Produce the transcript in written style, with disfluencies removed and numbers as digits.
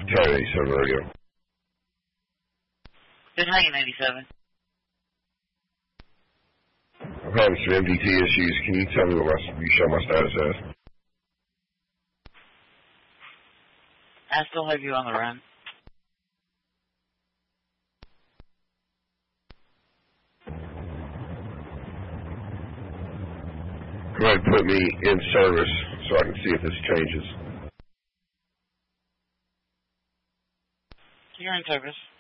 Charlie 87 Radio. Good night, 97. I'm having some MDT issues. Can you tell me what you show my status as? I still have you on the run. Go ahead and put me in service so I can see if this changes. You're in service.